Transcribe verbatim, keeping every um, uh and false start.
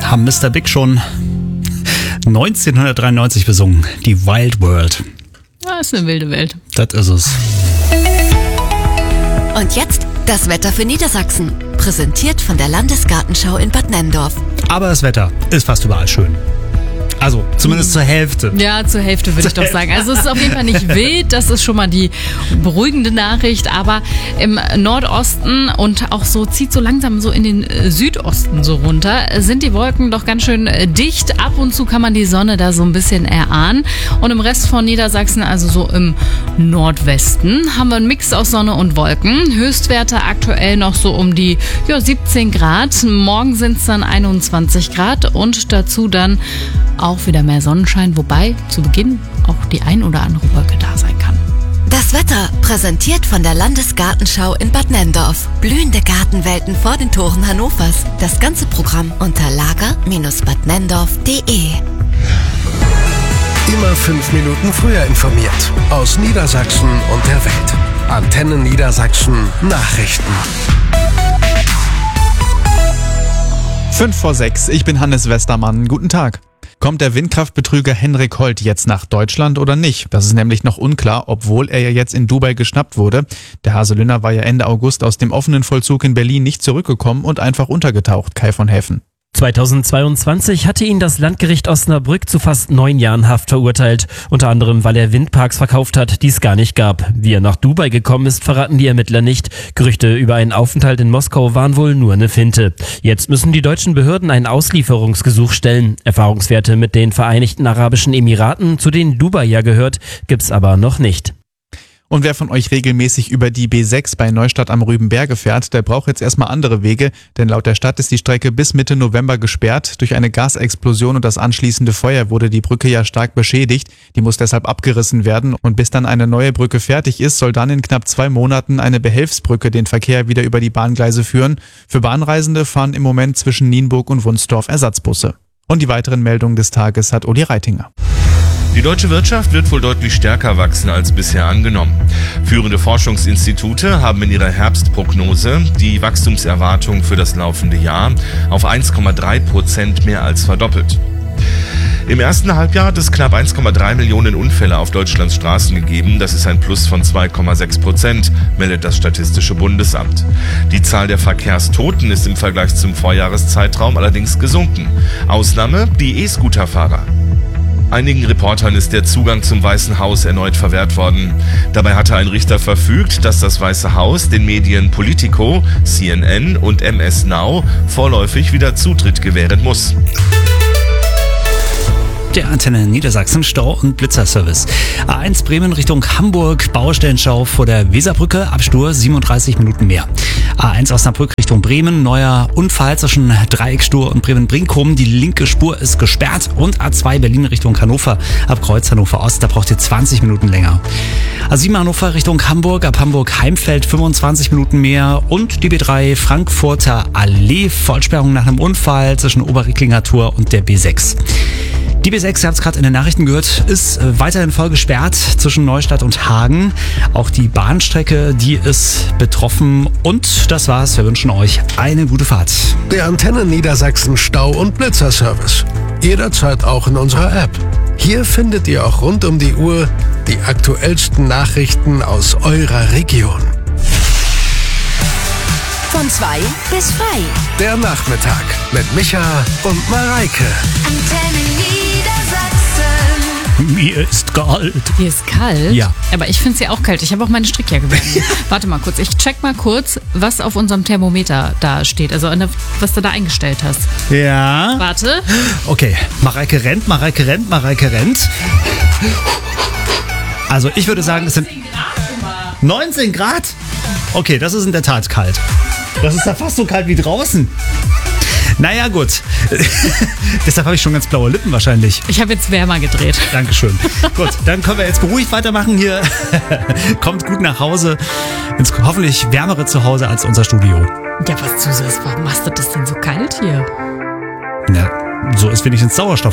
haben Mister Big schon neunzehnhundertdreiundneunzig besungen. Die Wild World. Das ist eine wilde Welt. Das ist es. Und jetzt das Wetter für Niedersachsen. Präsentiert von der Landesgartenschau in Bad Nenndorf. Aber das Wetter ist fast überall schön. Also zumindest zur Hälfte. Ja, zur Hälfte würde ich doch sagen. Also es ist auf jeden Fall nicht wild, das ist schon mal die beruhigende Nachricht, aber im Nordosten und auch so zieht so langsam so in den Südosten so runter, sind die Wolken doch ganz schön dicht. Ab und zu kann man die Sonne da so ein bisschen erahnen und im Rest von Niedersachsen, also so im Nordwesten, haben wir einen Mix aus Sonne und Wolken. Höchstwerte aktuell noch so um die ja, siebzehn Grad. Morgen sind es dann einundzwanzig Grad und dazu dann auch wieder mehr Sonnenschein, wobei zu Beginn auch die ein oder andere Wolke da sein kann. Das Wetter präsentiert von der Landesgartenschau in Bad Nenndorf. Blühende Gartenwelten vor den Toren Hannovers. Das ganze Programm unter lager Bindestrich bad nenndorf punkt de. Immer fünf Minuten früher informiert. Aus Niedersachsen und der Welt. Antennen Niedersachsen Nachrichten. Fünf vor sechs, ich bin Hannes Westermann. Guten Tag. Kommt der Windkraftbetrüger Henrik Holt jetzt nach Deutschland oder nicht? Das ist nämlich noch unklar, obwohl er ja jetzt in Dubai geschnappt wurde. Der Haselünner war ja Ende August aus dem offenen Vollzug in Berlin nicht zurückgekommen und einfach untergetaucht. Kai von Heffen. zweitausendzweiundzwanzig hatte ihn das Landgericht Osnabrück zu fast neun Jahren Haft verurteilt. Unter anderem, weil er Windparks verkauft hat, die es gar nicht gab. Wie er nach Dubai gekommen ist, verraten die Ermittler nicht. Gerüchte über einen Aufenthalt in Moskau waren wohl nur eine Finte. Jetzt müssen die deutschen Behörden ein Auslieferungsgesuch stellen. Erfahrungswerte mit den Vereinigten Arabischen Emiraten, zu denen Dubai ja gehört, gibt's aber noch nicht. Und wer von euch regelmäßig über die B sechs bei Neustadt am Rübenberge fährt, der braucht jetzt erstmal andere Wege, denn laut der Stadt ist die Strecke bis Mitte November gesperrt. Durch eine Gasexplosion und das anschließende Feuer wurde die Brücke ja stark beschädigt. Die muss deshalb abgerissen werden und bis dann eine neue Brücke fertig ist, soll dann in knapp zwei Monaten eine Behelfsbrücke den Verkehr wieder über die Bahngleise führen. Für Bahnreisende fahren im Moment zwischen Nienburg und Wunstorf Ersatzbusse. Und die weiteren Meldungen des Tages hat Uli Reitinger. Die deutsche Wirtschaft wird wohl deutlich stärker wachsen als bisher angenommen. Führende Forschungsinstitute haben in ihrer Herbstprognose die Wachstumserwartung für das laufende Jahr auf eins Komma drei Prozent mehr als verdoppelt. Im ersten Halbjahr hat es knapp eins Komma drei Millionen Unfälle auf Deutschlands Straßen gegeben. Das ist ein Plus von zwei Komma sechs Prozent, meldet das Statistische Bundesamt. Die Zahl der Verkehrstoten ist im Vergleich zum Vorjahreszeitraum allerdings gesunken. Ausnahme die E-Scooter-Fahrer. Einigen Reportern ist der Zugang zum Weißen Haus erneut verwehrt worden. Dabei hatte ein Richter verfügt, dass das Weiße Haus den Medien Politico, C N N und M S Now vorläufig wieder Zutritt gewähren muss. Der Antenne Niedersachsen Stau- und Blitzerservice. A eins Bremen Richtung Hamburg, Baustellenstau vor der Weserbrücke, Abstur siebenunddreißig Minuten mehr. A eins Osnabrück Richtung Bremen, neuer Unfall zwischen Dreieckstur und Bremen-Brinkum. Die linke Spur ist gesperrt und A zwei Berlin Richtung Hannover, ab Kreuz Hannover Ost, da braucht ihr zwanzig Minuten länger. A sieben Hannover Richtung Hamburg, ab Hamburg-Heimfeld fünfundzwanzig Minuten mehr und die B drei Frankfurter Allee, Vollsperrung nach einem Unfall zwischen Oberricklinger Tor und der B sechs. Die B sechs, ihr habt es gerade in den Nachrichten gehört, ist weiterhin voll gesperrt zwischen Neustadt und Hagen. Auch die Bahnstrecke, die ist betroffen. Und das war's. Wir wünschen euch eine gute Fahrt. Der Antenne Niedersachsen Stau- und Blitzerservice. Jederzeit auch in unserer App. Hier findet ihr auch rund um die Uhr die aktuellsten Nachrichten aus eurer Region. Von zwei bis frei. Der Nachmittag mit Micha und Mareike. Antenne Niedersachsen. Mir ist kalt. Hier ist kalt? Ja. Aber ich finde es ja auch kalt. Ich habe auch meine Strickjacke mit. Warte mal kurz. Ich check mal kurz, was auf unserem Thermometer da steht. Also was du da eingestellt hast. Ja. Warte. Okay, Mareike rennt, Mareike rennt, Mareike rennt. Also ich würde sagen, es sind neunzehn Grad? Okay, das ist in der Tat kalt. Das ist ja fast so kalt wie draußen. Naja, gut. Deshalb habe ich schon ganz blaue Lippen wahrscheinlich. Ich habe jetzt wärmer gedreht. Dankeschön. Gut, dann können wir jetzt beruhigt weitermachen hier. Kommt gut nach Hause. Ins hoffentlich wärmere Zuhause als unser Studio. Ja, was du sagst, warum machst du das denn so kalt hier? Na, so ist wenigstens Sauerstoff.